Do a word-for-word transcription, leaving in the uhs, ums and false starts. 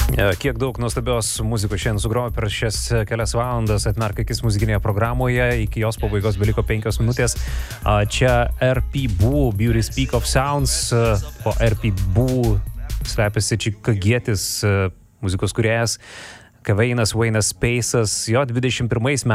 Kiek daug nuostabios muzikos šiandien sugrojo per šias kelias valandas, atmerk akis muzikinėje programoje, iki jos pabaigos beliko penkios minutės. Čia R P Boo, Beauty Speak of Sounds, po R P Boo slepiasi čikagietis muzikos kūrėjas Kaveinas Waynas Spacas, jo dvidešimt pirmais metais